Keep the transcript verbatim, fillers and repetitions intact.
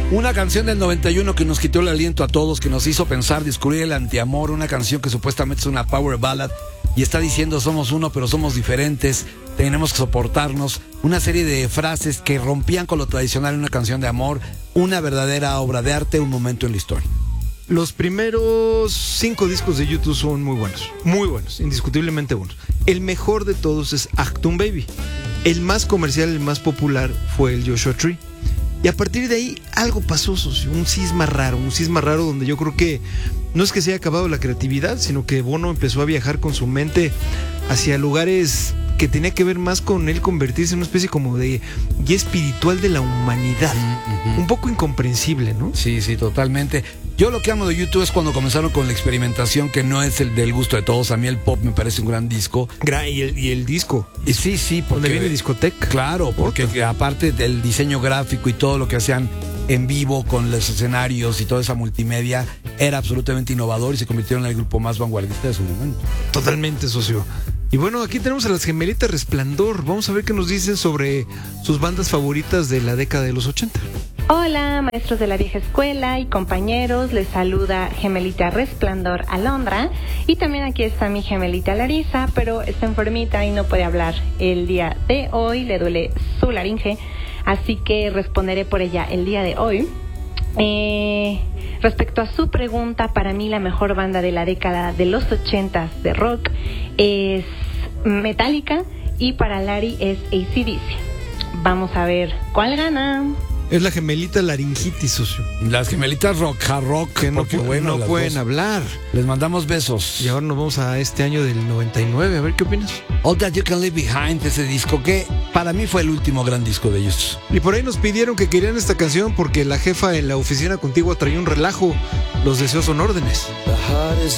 Una canción del noventa y uno que nos quitó el aliento a todos, que nos hizo pensar, descubrir el antiamor, una canción que supuestamente es una power ballad y está diciendo somos uno pero somos diferentes, tenemos que soportarnos, una serie de frases que rompían con lo tradicional en una canción de amor, una verdadera obra de arte, un momento en la historia. Los primeros cinco discos de YouTube son muy buenos, muy buenos, indiscutiblemente buenos. El mejor de todos es Achtung Baby. El más comercial, el más popular fue el Joshua Tree. Y a partir de ahí algo pasó, socio, un cisma raro, un cisma raro donde yo creo que no es que se haya acabado la creatividad, sino que Bono empezó a viajar con su mente hacia lugares que tenía que ver más con él convertirse en una especie como de guía espiritual de la humanidad. Uh-huh. Un poco incomprensible, ¿no? Sí, sí, totalmente. Yo lo que amo de YouTube es cuando comenzaron con la experimentación, que no es el del gusto de todos. A mí el pop me parece un gran disco. Y el, y el disco. Y sí, sí, porque donde viene discoteca. Claro, porque Otra. aparte del diseño gráfico y todo lo que hacían en vivo con los escenarios y toda esa multimedia, era absolutamente innovador y se convirtieron en el grupo más vanguardista de su momento. Totalmente, socio. Y bueno, aquí tenemos a las gemelitas Resplandor. Vamos a ver qué nos dicen sobre sus bandas favoritas de la década de los ochenta. Hola, maestros de la vieja escuela y compañeros. Les saluda Gemelita Resplandor Alondra. Y también aquí está mi gemelita Larisa, pero está enfermita y no puede hablar el día de hoy. Le duele su laringe, así que responderé por ella el día de hoy. Eh, respecto a su pregunta, para mí la mejor banda de la década de los ochentas de rock es Metallica y para Lari es A C D C. Vamos a ver cuál gana. Es la gemelita laringitis, socio. Las gemelitas rock, hard rock, que no, porque, pu- bueno, no pueden dos. hablar. Les mandamos besos. Y ahora nos vamos a este año del noventa y nueve, a ver qué opinas. All That You Can Leave Behind, ese disco que para mí fue el último gran disco de ellos. Y por ahí nos pidieron que querían esta canción porque la jefa en la oficina contigua traía un relajo. Los deseos son órdenes. The heart is